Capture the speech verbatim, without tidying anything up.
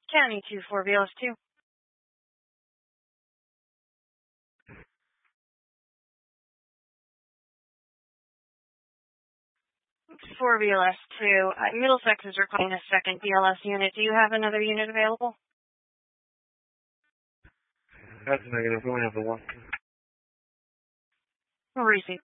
County two four B L S two. four B L S two. Uh, Middlesex is requiring a second B L S unit. Do you have another unit available? That's negative. We only have the one. Receive.